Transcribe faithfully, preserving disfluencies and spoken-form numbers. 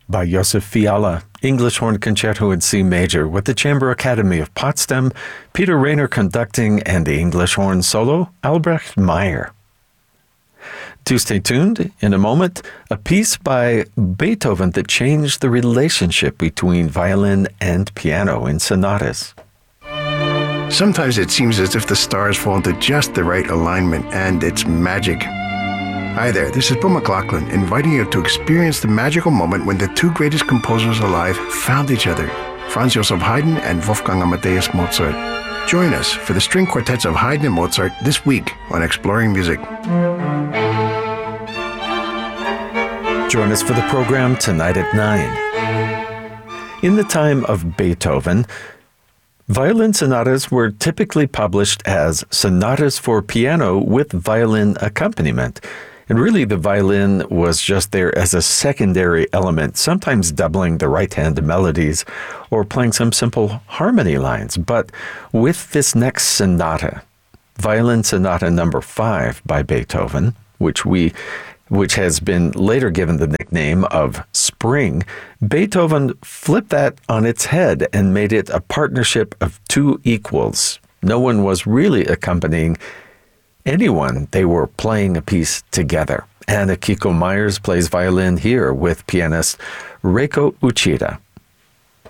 by Josef Fiala, English Horn Concerto in C Major, with the Chamber Academy of Potsdam, Peter Rayner conducting, and the English Horn solo, Albrecht Meyer. To stay tuned, in a moment, a piece by Beethoven that changed the relationship between violin and piano in sonatas. Sometimes it seems as if the stars fall into just the right alignment, and it's magic. Hi there, this is Bill McLaughlin, inviting you to experience the magical moment when the two greatest composers alive found each other, Franz Joseph Haydn and Wolfgang Amadeus Mozart. Join us for the string quartets of Haydn and Mozart this week on Exploring Music. Join us for the program tonight at nine. In the time of Beethoven, violin sonatas were typically published as sonatas for piano with violin accompaniment. And really, the violin was just there as a secondary element, sometimes doubling the right-hand melodies or playing some simple harmony lines. But with this next sonata, Violin Sonata number five by Beethoven, which we which has been later given the nickname of Spring, Beethoven flipped that on its head and made it a partnership of two equals. No one was really accompanying anyone. They were playing a piece together. And Akiko Myers plays violin here with pianist Reiko Uchida.